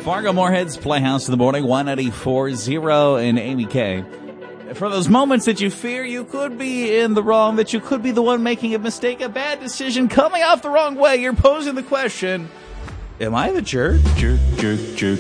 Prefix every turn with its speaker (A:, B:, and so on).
A: Fargo Moorhead's Playhouse in the Morning, 194.0 and Amy K. For those moments that you fear you could be in the wrong, that you could be the one making a mistake, a bad decision, coming off the wrong way, you're posing the question, am I the jerk? Jerk, jerk, jerk.